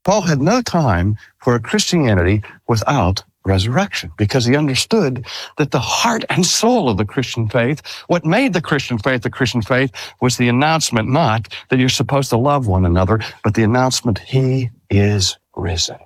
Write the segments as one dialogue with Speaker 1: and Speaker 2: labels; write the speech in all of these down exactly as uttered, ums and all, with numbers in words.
Speaker 1: Paul had no time for a Christianity without resurrection, because he understood that the heart and soul of the Christian faith, what made the Christian faith the Christian faith, was the announcement not that you're supposed to love one another, but the announcement he is risen.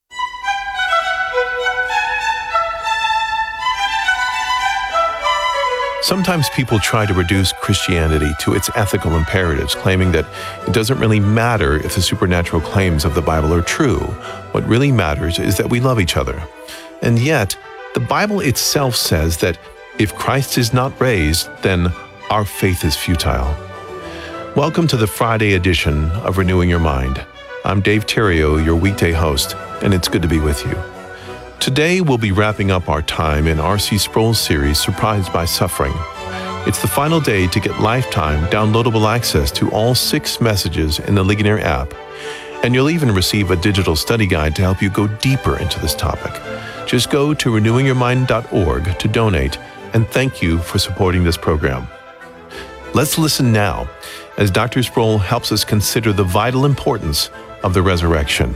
Speaker 2: Sometimes people try to reduce Christianity to its ethical imperatives, claiming that it doesn't really matter if the supernatural claims of the Bible are true. What really matters is that we love each other. And yet, the Bible itself says that if Christ is not raised, then our faith is futile. Welcome to the Friday edition of Renewing Your Mind. I'm Dave Terrio, your weekday host, and it's good to be with you. Today, we'll be wrapping up our time in R C Sproul's series, Surprised by Suffering. It's the final day to get lifetime downloadable access to all six messages in the Ligonier app, and you'll even receive a digital study guide to help you go deeper into this topic. Just go to renewing your mind dot org to donate, and thank you for supporting this program. Let's listen now as Doctor Sproul helps us consider the vital importance of the resurrection.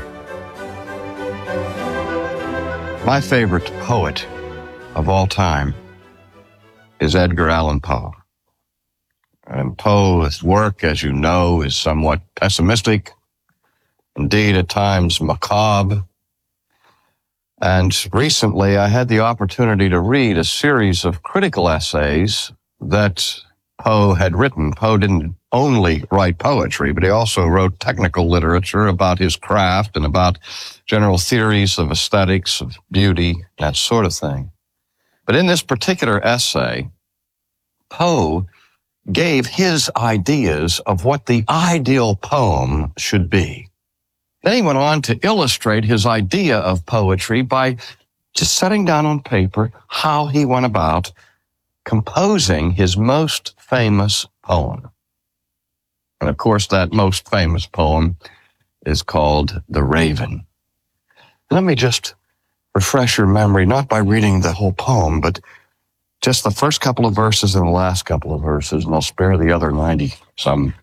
Speaker 1: My favorite poet of all time is Edgar Allan Poe. And Poe's work, as you know, is somewhat pessimistic, indeed at times macabre. And recently I had the opportunity to read a series of critical essays that Poe had written. Poe didn't only write poetry, but he also wrote technical literature about his craft and about general theories of aesthetics, of beauty, that sort of thing. But in this particular essay, Poe gave his ideas of what the ideal poem should be. Then he went on to illustrate his idea of poetry by just setting down on paper how he went about composing his most famous poem. And of course, that most famous poem is called The Raven. Let me just refresh your memory, not by reading the whole poem, but just the first couple of verses and the last couple of verses, and I'll spare the other ninety-some.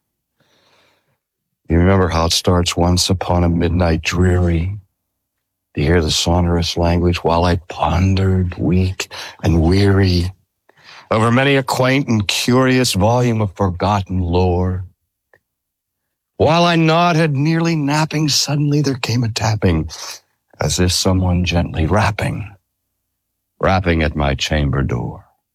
Speaker 1: You remember how it starts? Once upon a midnight dreary, to hear the sonorous language while I pondered, weak and weary, over many a quaint and curious volume of forgotten lore. While I nodded, nearly napping, suddenly there came a tapping, as if someone gently rapping, rapping at my chamber door.